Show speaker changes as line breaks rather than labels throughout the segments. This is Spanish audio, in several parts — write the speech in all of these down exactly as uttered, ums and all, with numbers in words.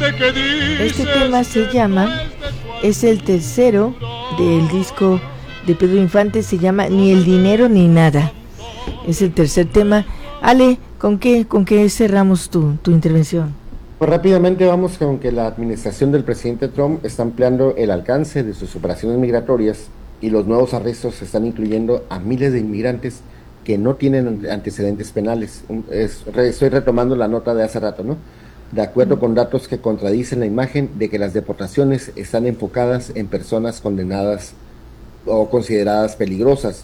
Este tema se llama, es el tercero del disco de Pedro Infante, se llama Ni el dinero ni nada. Es el tercer tema. Ale, ¿con qué, con qué cerramos tu, tu intervención?
Pues rápidamente vamos con que la administración del presidente Trump está ampliando el alcance de sus operaciones migratorias y los nuevos arrestos están incluyendo a miles de inmigrantes que no tienen antecedentes penales. Es, estoy retomando la nota de hace rato, ¿no? De acuerdo con datos que contradicen la imagen de que las deportaciones están enfocadas en personas condenadas o consideradas peligrosas.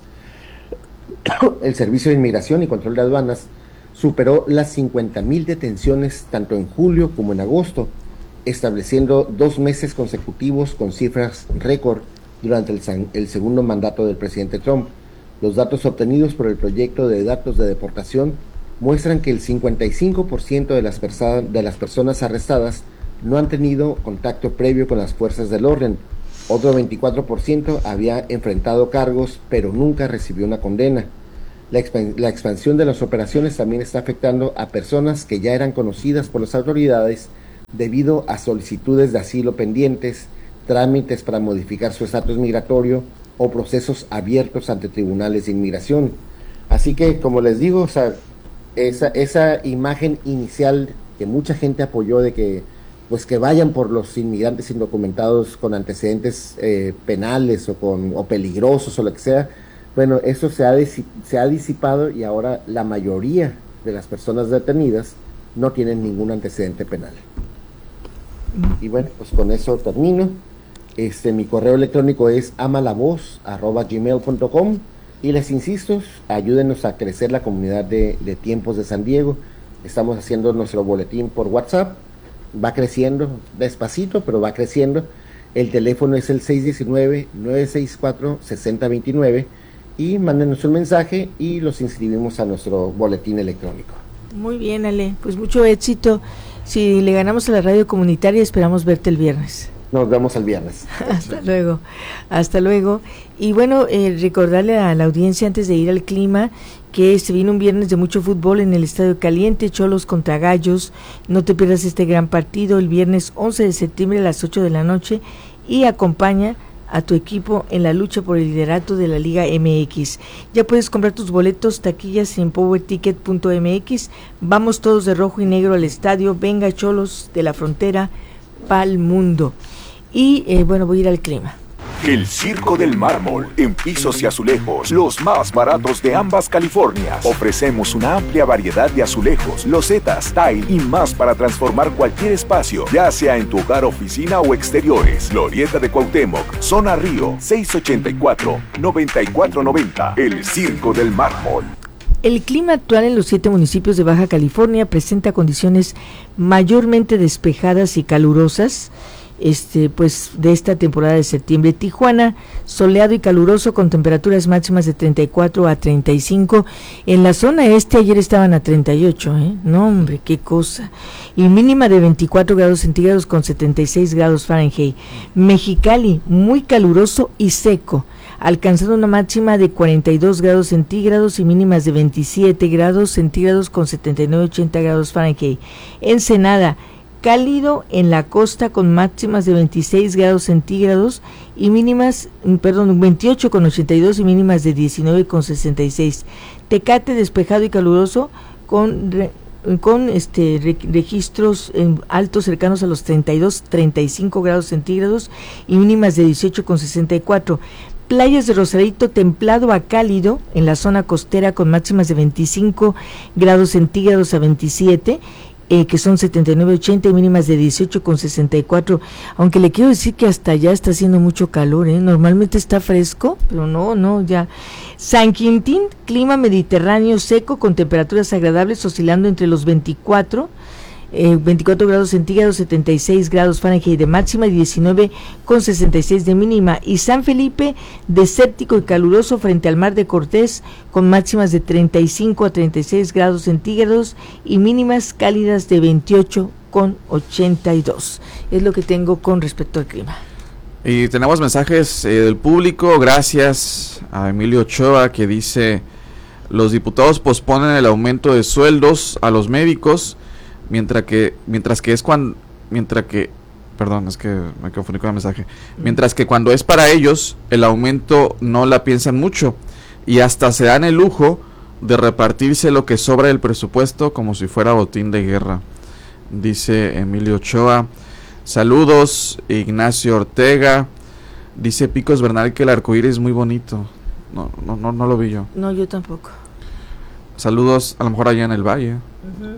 El Servicio de Inmigración y Control de Aduanas superó las cincuenta mil detenciones tanto en julio como en agosto, estableciendo dos meses consecutivos con cifras récord durante el, el segundo mandato del presidente Trump. Los datos obtenidos por el proyecto de datos de deportación muestran que el cincuenta y cinco por ciento de las, persa- de las personas arrestadas no han tenido contacto previo con las fuerzas del orden. Otro veinticuatro por ciento había enfrentado cargos, pero nunca recibió una condena. La, exp- la expansión de las operaciones también está afectando a personas que ya eran conocidas por las autoridades debido a solicitudes de asilo pendientes, trámites para modificar su estatus migratorio o procesos abiertos ante tribunales de inmigración. Así que, como les digo, o sea, esa, esa imagen inicial que mucha gente apoyó de que pues que vayan por los inmigrantes indocumentados con antecedentes eh, penales o con o peligrosos o lo que sea, bueno, eso se ha, se ha disipado y ahora la mayoría de las personas detenidas no tienen ningún antecedente penal. Y bueno, pues con eso termino. Este, mi correo electrónico es amalavoz arroba gmail punto com y les insisto, ayúdenos a crecer la comunidad de, de Tiempos de San Diego. Estamos haciendo nuestro boletín por WhatsApp, va creciendo despacito, pero va creciendo. El teléfono es el seis uno nueve, nueve seis cuatro, seis cero dos nueve y mándenos un mensaje y los inscribimos a nuestro boletín electrónico.
Muy bien, Ale, pues mucho éxito. Si le ganamos a la radio comunitaria, esperamos verte el viernes.
Nos vemos el viernes.
Hasta luego, hasta luego. Y bueno, eh, recordarle a la audiencia antes de ir al clima que se viene un viernes de mucho fútbol en el Estadio Caliente, Cholos contra Gallos. No te pierdas este gran partido el viernes once de septiembre a las ocho de la noche y acompaña a tu equipo en la lucha por el liderato de la Liga M X. Ya puedes comprar tus boletos, taquillas en power ticket punto m x. Vamos todos de rojo y negro al estadio. Venga, Cholos de la frontera pa'l mundo. Y eh, bueno, voy a ir al clima.
El Circo del Mármol, en pisos y azulejos, los más baratos de ambas Californias. Ofrecemos una amplia variedad de azulejos, losetas, tile y más para transformar cualquier espacio, ya sea en tu hogar, oficina o exteriores. Glorieta de Cuauhtémoc, Zona Río, seis ochenta y cuatro, noventa y cuatro noventa. El Circo del Mármol.
El clima actual en los siete municipios de Baja California presenta condiciones mayormente despejadas y calurosas. Este, pues de esta temporada de septiembre. Tijuana, soleado y caluroso con temperaturas máximas de treinta y cuatro a treinta y cinco. En la zona este ayer estaban a treinta y ocho, ¿eh? No, hombre, qué cosa. Y mínima de veinticuatro grados centígrados con setenta y seis grados Fahrenheit. Mexicali, muy caluroso y seco, alcanzando una máxima de cuarenta y dos grados centígrados y mínimas de veintisiete grados centígrados con setenta y nueve a ochenta grados Fahrenheit. Ensenada, cálido en la costa con máximas de veintiséis grados centígrados y mínimas, perdón, veintiocho con ochenta y dos y mínimas de diecinueve con sesenta y seis. Tecate, despejado y caluroso con re, con este re, registros en altos cercanos a los treinta y dos, treinta y cinco grados centígrados y mínimas de dieciocho con sesenta y cuatro. Playas de Rosarito, templado a cálido en la zona costera con máximas de veinticinco grados centígrados a veintisiete, Eh, que son setenta y nueve ochenta y mínimas de dieciocho con sesenta y cuatro, aunque le quiero decir que hasta allá está haciendo mucho calor, ¿eh? Normalmente está fresco, pero no, no, ya. San Quintín, clima mediterráneo seco con temperaturas agradables oscilando entre los veinticuatro, eh, veinticuatro grados centígrados, setenta y seis grados Fahrenheit de máxima y diecinueve con sesenta y seis de mínima. Y San Felipe, desértico y caluroso frente al Mar de Cortés con máximas de treinta y cinco a treinta y seis grados centígrados y mínimas cálidas de veintiocho con ochenta y dos. Es lo que tengo con respecto al clima.
Y tenemos mensajes eh, del público. Gracias a Emilio Ochoa, que dice: los diputados posponen el aumento de sueldos a los médicos, mientras que mientras que es cuando mientras que, perdón, es que me confundí con el mensaje, mientras que cuando es para ellos, el aumento no la piensan mucho y hasta se dan el lujo de repartirse lo que sobra del presupuesto como si fuera botín de guerra, dice Emilio Ochoa. Saludos, Ignacio Ortega. Dice Picos Bernal que el arcoíris es muy bonito. No, no, no, no lo vi yo.
No, yo tampoco.
Saludos, a lo mejor allá en el valle.
Uh-huh.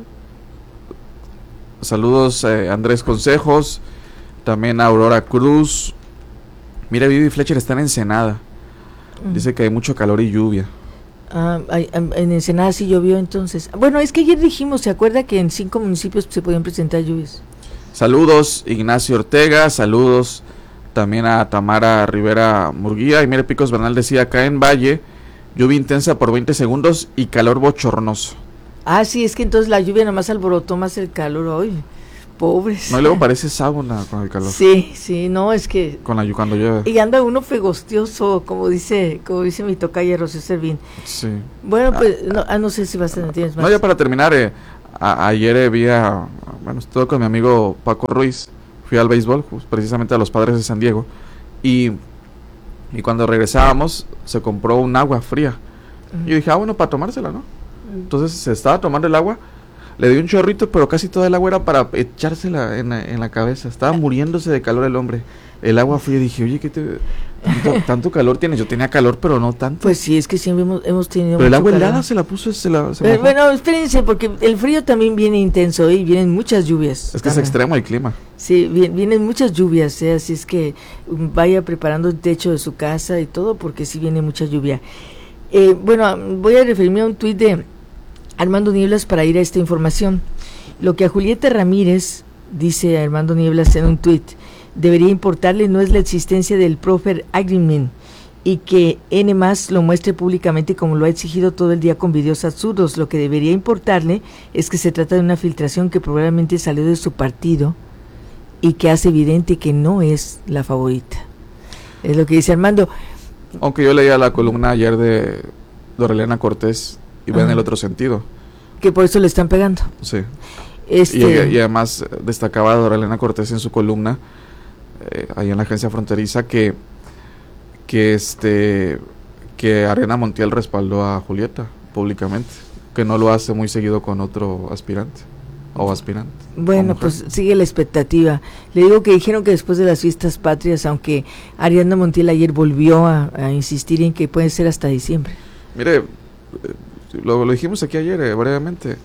Saludos, eh, Andrés Consejos. También a Aurora Cruz. Mira, Vivi Fletcher está en Ensenada. Uh-huh. Dice que hay mucho calor y lluvia.
Ah, hay, en Ensenada sí llovió entonces. Bueno, es que ayer dijimos, ¿se acuerda que en cinco municipios se podían presentar lluvias?
Saludos, Ignacio Ortega. Saludos también a Tamara Rivera Murguía. Y mire, Picos Bernal decía, acá en Valle, lluvia intensa por veinte segundos y calor bochornoso.
Ah, sí, es que entonces la lluvia nomás alborotó más el calor hoy. Pobres.
No, y luego parece sábana con el calor.
Sí, sí, no, es que...
Con la cuando llueve.
Y anda uno fegostioso, como dice como dice mi tocaya Rocío Servín.
Sí.
Bueno, pues, ah, no, ah, no sé si vas a tienes más.
No, ya para terminar, eh, a, ayer eh, vi a... Bueno, estuve con mi amigo Paco Ruiz, fui al béisbol, pues, precisamente a los Padres de San Diego, y, y cuando regresábamos, se compró un agua fría. Uh-huh. Y yo dije, ah, bueno, para tomársela, ¿no? Uh-huh. Entonces se estaba tomando el agua, le di un chorrito, pero casi toda el agua era para echársela en la, en la cabeza. Estaba muriéndose de calor el hombre. El agua fría, dije, oye, ¿qué te, tanto, tanto calor tienes? Yo tenía calor, pero no tanto.
Pues sí, es que siempre hemos, hemos tenido
Pero el agua
calor.
helada se la puso, se la... Se
pero, bueno, espérense, porque el frío también viene intenso y vienen muchas lluvias.
Es que también es extremo el clima.
Sí, bien, vienen muchas lluvias, ¿eh? Así es que vaya preparando el techo de su casa y todo, porque sí viene mucha lluvia. Eh, bueno, voy a referirme a un tuit de Armando Nieblas para ir a esta información. Lo que a Julieta Ramírez, dice Armando Nieblas en un tuit, debería importarle no es la existencia del Proffer Agreement y que N más lo muestre públicamente como lo ha exigido todo el día con videos absurdos. Lo que debería importarle es que se trata de una filtración que probablemente salió de su partido y que hace evidente que no es la favorita. Es lo que dice Armando.
Aunque yo leía la columna ayer de Dorelena Cortés y ven el otro sentido.
Que por eso le están pegando.
Sí.
Este...
Y, y además destacaba Dorelena Cortés en su columna, eh, ahí en la agencia fronteriza, que que este que Ariana Montiel respaldó a Julieta públicamente, que no lo hace muy seguido con otro aspirante o aspirante.
Bueno, pues sigue la expectativa. Le digo que dijeron que después de las fiestas patrias, aunque Ariana Montiel ayer volvió a, a insistir en que puede ser hasta diciembre.
Mire, lo, lo dijimos aquí ayer eh, brevemente,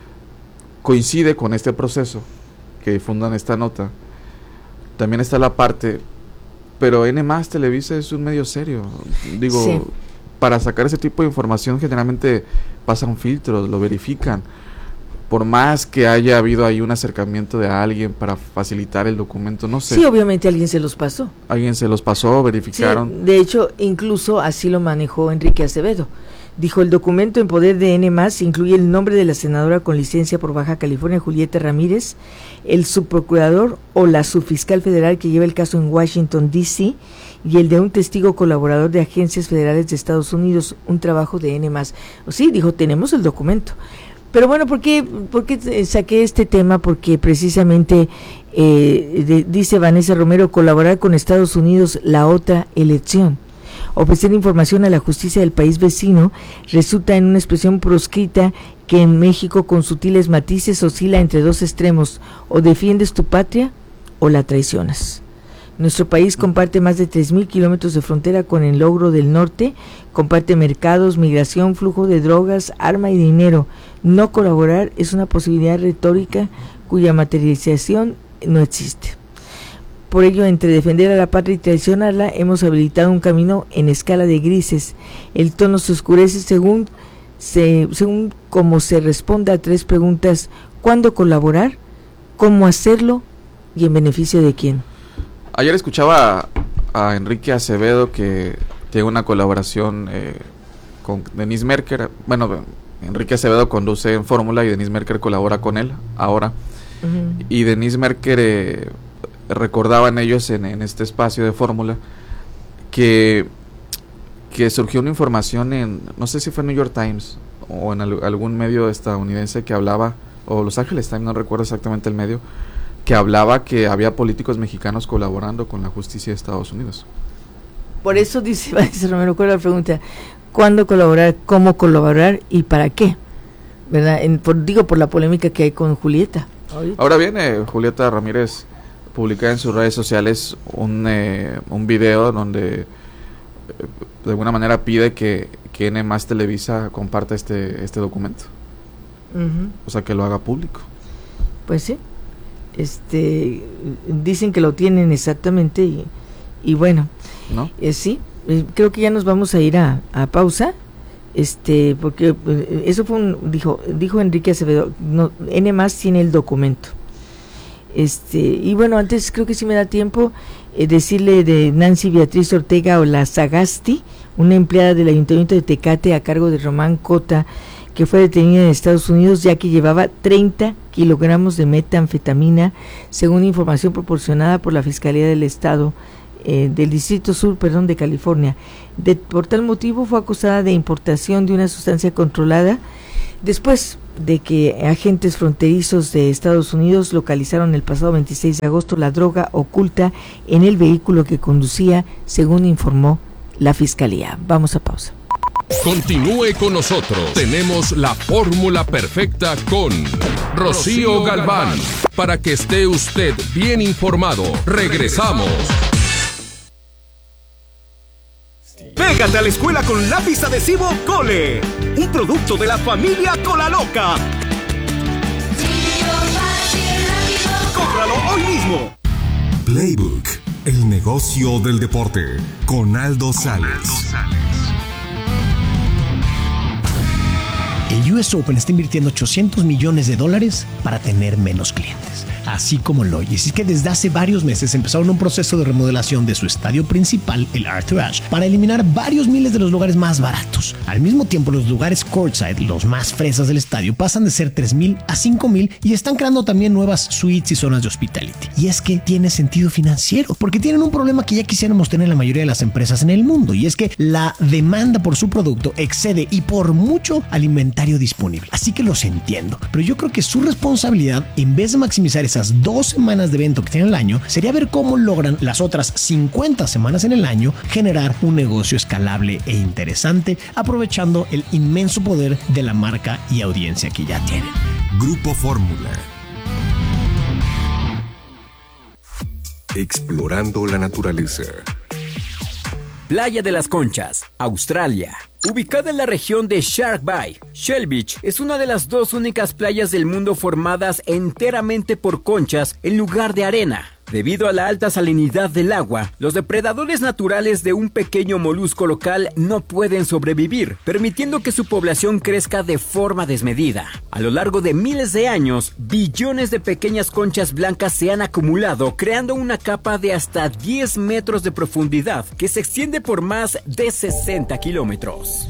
coincide con este proceso que difundan esta nota. También está la parte, pero N más Televisa es un medio serio, digo, sí. Para sacar ese tipo de información generalmente pasan filtros, lo verifican, por más que haya habido ahí un acercamiento de alguien para facilitar el documento, no sé.
Sí, obviamente alguien se los pasó.
Alguien se los pasó, verificaron.
Sí, de hecho, incluso así lo manejó Enrique Acevedo. Dijo, el documento en poder de N más incluye el nombre de la senadora con licencia por Baja California, Julieta Ramírez, el subprocurador o la subfiscal federal que lleva el caso en Washington, D C, y el de un testigo colaborador de agencias federales de Estados Unidos, un trabajo de N más. Sí, dijo, tenemos el documento. Pero bueno, ¿por qué, por qué saqué este tema? Porque precisamente, eh, de, dice Vanessa Romero, colaborar con Estados Unidos, la otra elección. Ofrecer información a la justicia del país vecino resulta en una expresión proscrita que en México con sutiles matices oscila entre dos extremos, o defiendes tu patria o la traicionas. Nuestro país comparte más de tres mil kilómetros de frontera con el logro del norte, comparte mercados, migración, flujo de drogas, arma y dinero. No colaborar es una posibilidad retórica cuya materialización no existe. Por ello, entre defender a la patria y traicionarla, hemos habilitado un camino en escala de grises. El tono se oscurece según, se, según como se responda a tres preguntas: ¿cuándo colaborar? ¿Cómo hacerlo? ¿Y en beneficio de quién?
Ayer escuchaba a, a Enrique Acevedo que tiene una colaboración eh, con Denise Merker. Bueno, Enrique Acevedo conduce en Fórmula y Denise Merker colabora con él ahora. Uh-huh. Y Denise Merker... Eh, recordaban ellos en, en este espacio de Fórmula que, que surgió una información en, no sé si fue New York Times o en al, algún medio estadounidense que hablaba, o Los Ángeles Times, no recuerdo exactamente el medio, que hablaba que había políticos mexicanos colaborando con la justicia de Estados Unidos.
Por eso dice, dice Romero, ¿cuál es la pregunta? ¿Cuándo colaborar? ¿Cómo colaborar? ¿Y para qué? ¿Verdad? En, por, digo, por la polémica que hay con Julieta. Ahorita.
Ahora viene Julieta Ramírez publica en sus redes sociales un, eh, un video donde eh, de alguna manera pide que, que N más Televisa comparta este, este documento. Uh-huh. O sea, que lo haga público.
Pues sí. Este, dicen que lo tienen exactamente y, y bueno, ¿no? Eh, sí, eh, creo que ya nos vamos a ir a, a pausa. Este, porque eh, eso fue un, dijo, dijo Enrique Acevedo, no, N más tiene el documento. Este, y bueno, antes creo que sí me da tiempo eh, decirle de Nancy Beatriz Ortega Olazagasti, una empleada del Ayuntamiento de Tecate a cargo de Román Cota, que fue detenida en Estados Unidos ya que llevaba treinta kilogramos de metanfetamina, según información proporcionada por la Fiscalía del Estado eh, del Distrito Sur, perdón, de California. De, por tal motivo fue acusada de importación de una sustancia controlada después de que agentes fronterizos de Estados Unidos localizaron el pasado veintiséis de agosto la droga oculta en el vehículo que conducía, según informó la Fiscalía. Vamos a pausa.
Continúe con nosotros. Tenemos la fórmula perfecta con Rocío Galván. Para que esté usted bien informado. Regresamos.
Pégate a la escuela con lápiz adhesivo Cole, un producto de la familia Cola Loca. ¡Cómpralo hoy mismo!
Playbook, el negocio del deporte, con Aldo Sales.
El U S Open está invirtiendo ochocientos millones de dólares para tener menos clientes. Así como lo oyes, es que desde hace varios meses empezaron un proceso de remodelación de su estadio principal, el Arthur Ashe, para eliminar varios miles de los lugares más baratos. Al mismo tiempo, los lugares courtside, los más fresas del estadio, pasan de ser tres mil a cinco mil y están creando también nuevas suites y zonas de hospitality. Y es que tiene sentido financiero, porque tienen un problema que ya quisiéramos tener la mayoría de las empresas en el mundo, y es que la demanda por su producto excede y por mucho al inventario disponible. Así que los entiendo, pero yo creo que su responsabilidad, en vez de maximizar esas dos semanas de evento que tienen el año, sería ver cómo logran las otras cincuenta semanas en el año generar un negocio escalable e interesante, aprovechando el inmenso poder de la marca y audiencia que ya tienen.
Grupo Fórmula. Explorando la naturaleza.
Playa de las Conchas, Australia. Ubicada en la región de Shark Bay, Shell Beach es una de las dos únicas playas del mundo formadas enteramente por conchas en lugar de arena. Debido a la alta salinidad del agua, los depredadores naturales de un pequeño molusco local no pueden sobrevivir, permitiendo que su población crezca de forma desmedida. A lo largo de miles de años, billones de pequeñas conchas blancas se han acumulado, creando una capa de hasta diez metros de profundidad que se extiende por más de sesenta kilómetros.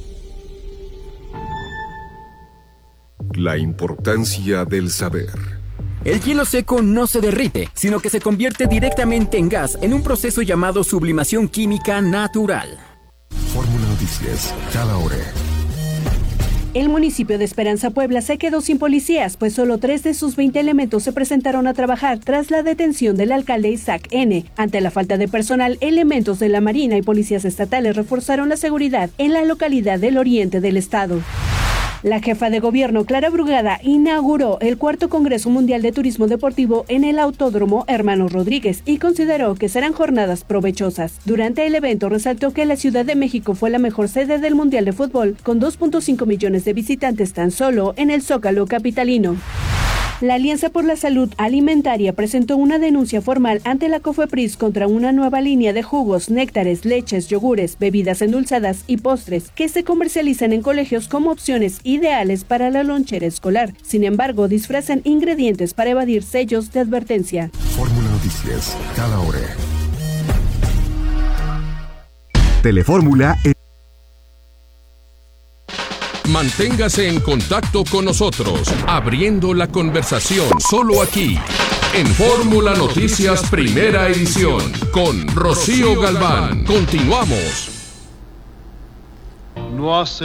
La importancia del saber.
El hielo seco no se derrite, sino que se convierte directamente en gas en un proceso llamado sublimación química natural.
Fórmula Noticias, cada hora.
El municipio de Esperanza, Puebla, se quedó sin policías, pues solo tres de sus veinte elementos se presentaron a trabajar tras la detención del alcalde Isaac N. Ante la falta de personal, elementos de la Marina y policías estatales reforzaron la seguridad en la localidad del oriente del estado. La jefa de gobierno, Clara Brugada, inauguró el cuarto Congreso Mundial de Turismo Deportivo en el Autódromo Hermanos Rodríguez y consideró que serán jornadas provechosas. Durante el evento resaltó que la Ciudad de México fue la mejor sede del Mundial de Fútbol, con dos punto cinco millones de visitantes tan solo en el Zócalo capitalino. La Alianza por la Salud Alimentaria presentó una denuncia formal ante la COFEPRIS contra una nueva línea de jugos, néctares, leches, yogures, bebidas endulzadas y postres que se comercializan en colegios como opciones ideales para la lonchera escolar. Sin embargo, disfrazan ingredientes para evadir sellos de advertencia.
Fórmula Noticias, cada hora.
Telefórmula.
Manténgase en contacto con nosotros, abriendo la conversación, solo aquí, en Fórmula Noticias Primera Edición, con Rocío Galván. Continuamos.
No hace